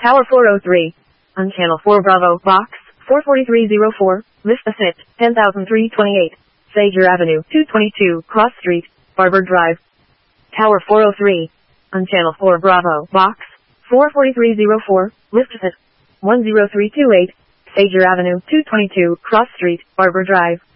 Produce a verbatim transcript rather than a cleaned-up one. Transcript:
Tower four oh three. On Channel four Bravo, Box four forty-three oh four, Vista Sit, ten thousand three hundred twenty-eight. Sager Avenue, two twenty-two, Cross Street, Barber Drive. Tower four oh three. On Channel four Bravo, Box four forty-three oh four, Vista Sit, one oh three two eight. Sager Avenue, two twenty-two, Cross Street, Barber Drive.